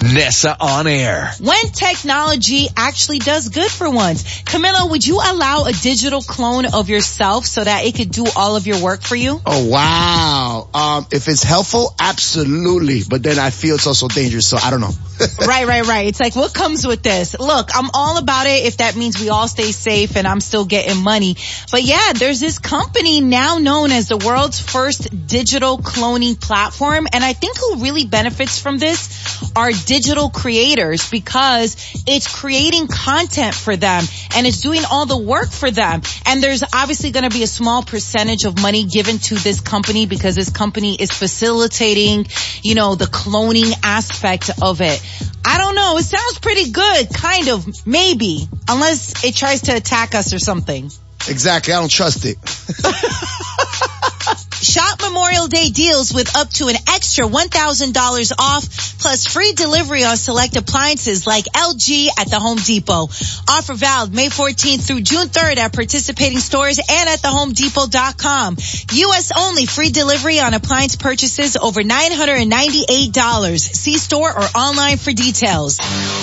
Nessa on air. When technology actually does good for once. Camilo, would you allow a digital clone of yourself so that it could do all of your work for you? Oh, wow. If it's helpful, absolutely. But then I feel it's also dangerous, so I don't know. Right. It's like, what comes with this? Look, I'm all about it if that means we all stay safe and I'm still getting money. But yeah, there's this company now known as the world's first digital cloning platform. And I think who really benefits from this are digital creators, because it's creating content for them and it's doing all the work for them. And there's obviously going to be a small percentage of money given to this company because this company is facilitating, the cloning aspect of it. I don't know. It sounds pretty good, kind of, maybe, unless it tries to attack us or something. Exactly. I don't trust it. Shop Memorial Day deals with up to an extra $1,000 off, plus free delivery on select appliances like LG at the Home Depot. Offer valid May 14th through June 3rd at participating stores and at thehomedepot.com. U.S. only, free delivery on appliance purchases over $998. See store or online for details.